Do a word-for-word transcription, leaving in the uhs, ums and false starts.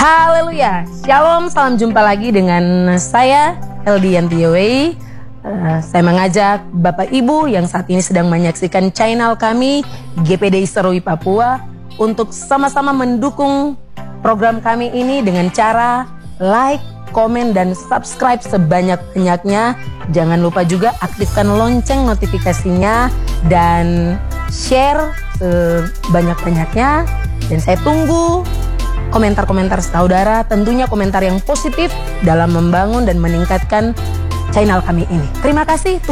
Haleluya, Shalom, salam jumpa lagi dengan saya Eldi Yantiowei. uh, Saya mengajak Bapak Ibu yang saat ini sedang menyaksikan channel kami G P D I Seruwi Papua untuk sama-sama mendukung program kami ini dengan cara like, komen, dan subscribe sebanyak-banyaknya. Jangan lupa juga aktifkan lonceng notifikasinya dan share sebanyak-banyaknya. Dan saya tunggu komentar-komentar saudara, tentunya komentar yang positif dalam membangun dan meningkatkan channel kami ini. Terima kasih.